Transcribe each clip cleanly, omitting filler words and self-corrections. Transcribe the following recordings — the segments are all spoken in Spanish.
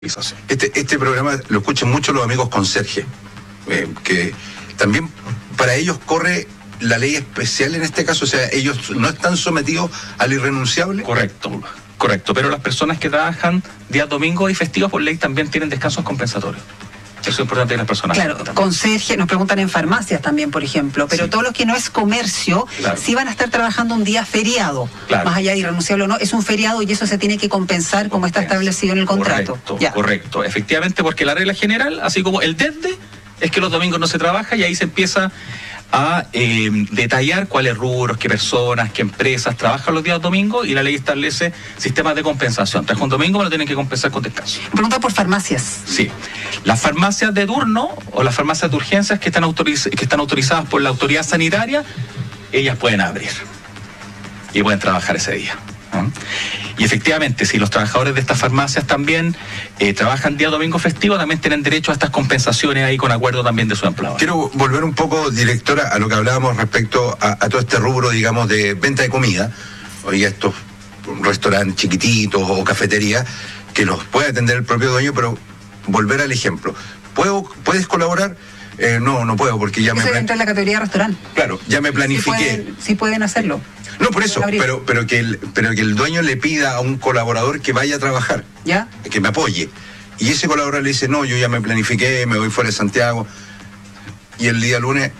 Este programa lo escuchan mucho los amigos conserje, que también para ellos corre la ley especial en este caso, o sea, ellos no están sometidos al irrenunciable. Correcto, pero las personas que trabajan días domingos y festivos por ley también tienen descansos compensatorios. Eso es importante que las personas. Claro, conserje, nos preguntan en farmacias también, por ejemplo, pero sí, todo lo que no es comercio, claro, sí van a estar trabajando un día feriado, claro, más allá de irrenunciable o no, es un feriado y eso se tiene que compensar como está establecido en el contrato. Correcto, efectivamente, porque la regla general, así como el desde, es que los domingos no se trabaja y ahí se empieza a detallar cuáles rubros, qué personas, qué empresas trabajan los días domingos y la ley establece sistemas de compensación. Trabajo un domingo me lo tienen que compensar con descanso. Pregunta por farmacias. Sí. Las farmacias de turno o las farmacias de urgencias que están autorizadas por la autoridad sanitaria, ellas pueden abrir y pueden trabajar ese día. Y efectivamente, si los trabajadores de estas farmacias también trabajan día domingo festivo, también tienen derecho a estas compensaciones ahí con acuerdo también de su empleador. Quiero volver un poco, directora, a lo que hablábamos respecto a todo este rubro, digamos, de venta de comida, oye, estos restaurantes chiquititos o cafeterías, que los puede atender el propio dueño, pero volver al ejemplo. ¿Puedes colaborar? No puedo porque ya me... Eso entra en la categoría de restaurante. Claro, ya me planifiqué. Sí pueden hacerlo. No, por eso, pero que el dueño le pida a un colaborador que vaya a trabajar, ¿ya? Que me apoye. Y ese colaborador le dice, no, yo ya me planifiqué, me voy fuera de Santiago. Y el día lunes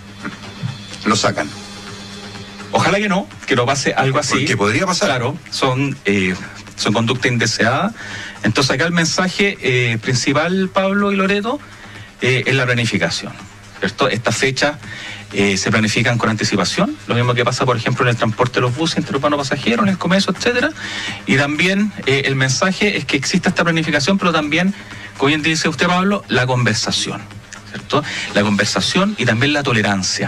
lo sacan. Ojalá que no pase algo así. Porque podría pasar. Claro, son conducta indeseada. Entonces acá el mensaje principal, Pablo y Loreto, es la planificación, ¿cierto? Estas fechas se planifican con anticipación, lo mismo que pasa, por ejemplo, en el transporte de los buses interurbanos pasajeros, en el comercio, etcétera. Y también el mensaje es que exista esta planificación, pero también, como bien dice usted, Pablo, la conversación, ¿cierto? La conversación y también la tolerancia.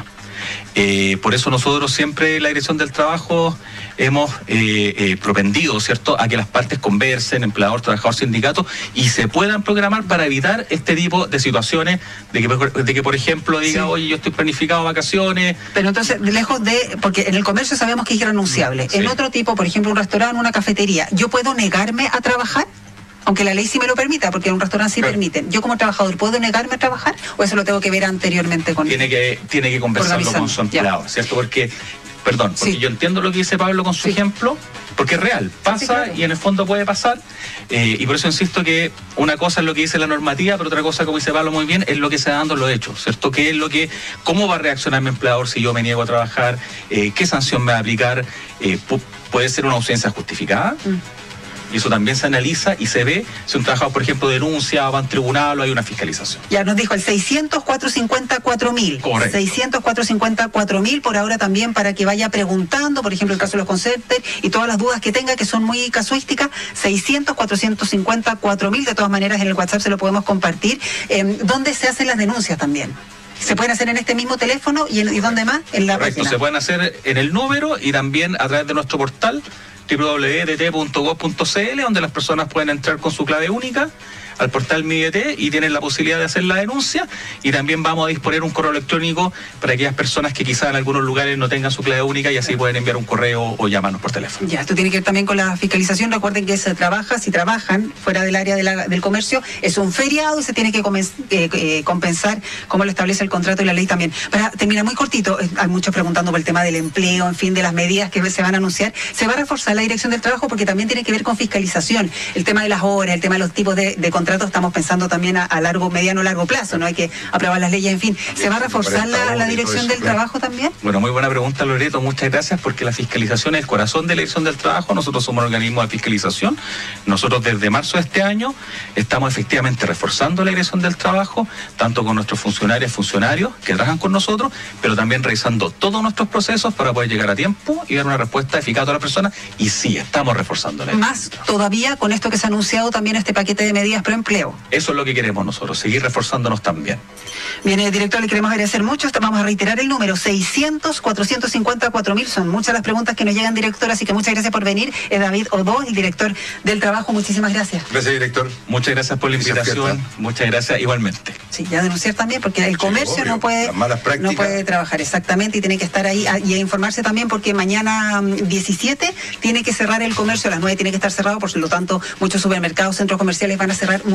Por eso nosotros siempre en la Dirección del Trabajo hemos propendido, ¿cierto?, a que las partes conversen, empleador, trabajador, sindicato, y se puedan programar para evitar este tipo de situaciones de que por ejemplo, diga, sí, oye, yo estoy planificado vacaciones. Pero entonces, lejos de, porque en el comercio sabemos que es irrenunciable. Sí. En otro tipo, por ejemplo, un restaurante, una cafetería, ¿yo puedo negarme a trabajar? Aunque la ley sí me lo permita, porque en un restaurante sí, claro, permiten. ¿Yo como trabajador puedo negarme a trabajar o eso lo tengo que ver anteriormente con Tiene que conversarlo con su empleado, ya, ¿cierto? Porque sí, yo entiendo lo que dice Pablo con su, sí, ejemplo, porque es real, pasa, sí, claro, y en el fondo puede pasar, y por eso insisto que una cosa es lo que dice la normativa, pero otra cosa, como dice Pablo muy bien, es lo que se va dando en los hechos, ¿cierto? ¿Cómo va a reaccionar mi empleador si yo me niego a trabajar? ¿Qué sanción me va a aplicar? ¿Puede ser una ausencia justificada? Y eso también se analiza y se ve si un trabajador, por ejemplo, denuncia, va en tribunal o hay una fiscalización. Ya nos dijo el 600-450-4000. Correcto. 600-450-4000 por ahora también para que vaya preguntando, por ejemplo, el caso de los concertes y todas las dudas que tenga que son muy casuísticas. 600-450-4000, de todas maneras en el WhatsApp se lo podemos compartir. ¿Dónde se hacen las denuncias también? ¿Se pueden hacer en este mismo teléfono y dónde más? En la Correcto, página. Se pueden hacer en el número y también a través de nuestro portal www.dt.gov.cl, donde las personas pueden entrar con su clave única al portal MiDT y tienen la posibilidad de hacer la denuncia, y también vamos a disponer un correo electrónico para aquellas personas que quizás en algunos lugares no tengan su clave única y así pueden enviar un correo o llamarnos por teléfono. Ya, esto tiene que ver también con la fiscalización. Recuerden que si trabajan fuera del área del comercio, es un feriado y se tiene que compensar como lo establece el contrato y la ley también. Para terminar muy cortito, hay muchos preguntando por el tema del empleo, en fin, de las medidas que se van a anunciar. Se va a reforzar la Dirección del Trabajo porque también tiene que ver con fiscalización, el tema de las horas, el tema de los tipos de contratos. Estamos pensando también a mediano, largo plazo, ¿no? Hay que aprobar las leyes, en fin. ¿Se va a reforzar la Dirección del Trabajo también? Bueno, muy buena pregunta, Loreto, muchas gracias, porque la fiscalización es el corazón de la Dirección del Trabajo. Nosotros somos un organismo de fiscalización. Nosotros desde marzo de este año estamos efectivamente reforzando la Dirección del Trabajo, tanto con nuestros funcionarios que trabajan con nosotros, pero también revisando todos nuestros procesos para poder llegar a tiempo y dar una respuesta eficaz a todas las personas. Y sí, estamos reforzándola. Más todavía con esto que se ha anunciado también este paquete de medidas pro empleo. Eso es lo que queremos nosotros, seguir reforzándonos también. Bien, director, le queremos agradecer mucho. Vamos a reiterar el número 600-450-4000. Son muchas las preguntas que nos llegan, director, así que muchas gracias por venir. Es David Odó, el director del Trabajo. Muchísimas gracias. Gracias, director. Muchas gracias por la invitación. Muchas gracias igualmente. Sí, ya denunciar también, porque el comercio obvio, no puede las malas prácticas. no puede trabajar, exactamente, y tiene que estar ahí y a informarse también, porque mañana 17 tiene que cerrar el comercio, a las 9 tiene que estar cerrado, por lo tanto muchos supermercados, centros comerciales van a cerrar